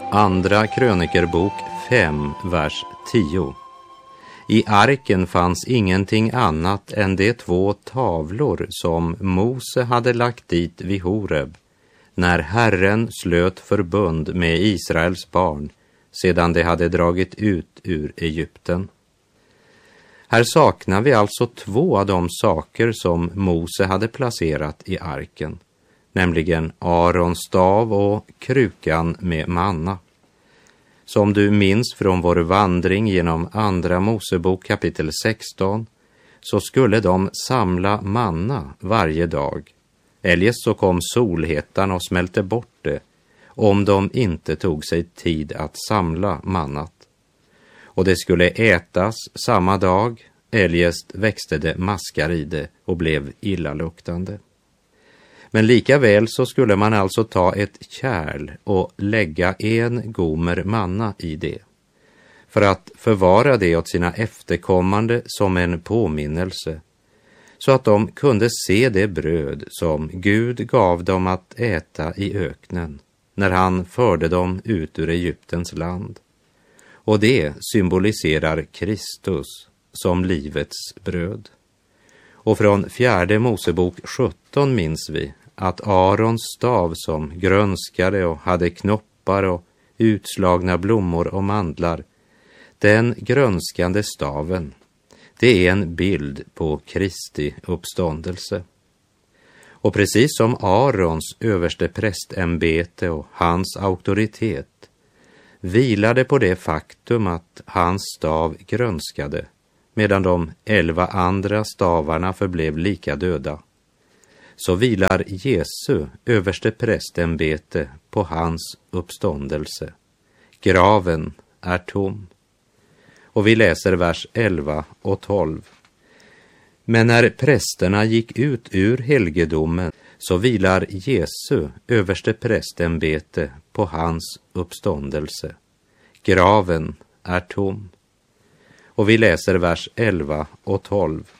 Andra krönikerbok 5, vers 10. I arken fanns ingenting annat än de 2 tavlor som Mose hade lagt dit vid Horeb, när Herren slöt förbund med Israels barn sedan de hade dragit ut ur Egypten. Här saknar vi alltså 2 av de saker som Mose hade placerat i arken, nämligen Arons stav och krukan med manna. Som du minns från vår vandring genom Andra Mosebok kapitel 16, så skulle de samla manna varje dag. Eljest så kom solhettan och smälte bort det, om de inte tog sig tid att samla mannat. Och det skulle ätas samma dag, eljest växte det maskar i det och blev illaluktande. Men lika väl så skulle man alltså ta ett kärl och lägga 1 gomer manna i det, för att förvara det åt sina efterkommande som en påminnelse, så att de kunde se det bröd som Gud gav dem att äta i öknen när han förde dem ut ur Egyptens land. Och det symboliserar Kristus som livets bröd. Och från 4 Mosebok 17 minns vi att Arons stav som grönskade och hade knoppar och utslagna blommor och mandlar, den grönskande staven, det är en bild på Kristi uppståndelse. Och precis som Arons överste prästämbete och hans auktoritet vilade på det faktum att hans stav grönskade, medan de 11 andra stavarna förblev lika döda, så vilar Jesu överste prästämbete på hans uppståndelse. Graven är tom. Och vi läser vers 11 och 12. Men när prästerna gick ut ur helgedomen, så vilar Jesu överste prästämbete på hans uppståndelse. Graven är tom. Och vi läser vers 11 och 12.